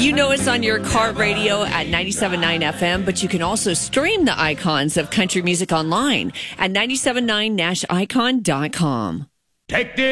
You know us on your car radio at 97.9 FM, but you can also stream the icons of country music online at 97.9nashicon.com. Take this.